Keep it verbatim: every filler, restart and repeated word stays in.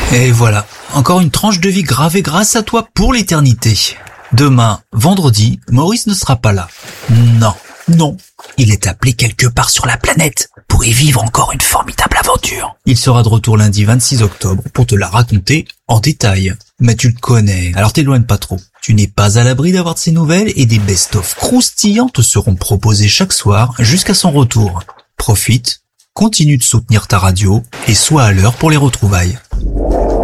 Et voilà, encore une tranche de vie gravée grâce à toi pour l'éternité. Demain, vendredi, Maurice ne sera pas là. Non, non, il est appelé quelque part sur la planète pour y vivre encore une formidable aventure. Il sera de retour lundi vingt-six octobre pour te la raconter en détail. Mais tu le connais, alors t'éloigne pas trop. Tu n'es pas à l'abri d'avoir de ses nouvelles et des best-of croustillants te seront proposés chaque soir jusqu'à son retour. Profite, continue de soutenir ta radio et sois à l'heure pour les retrouvailles.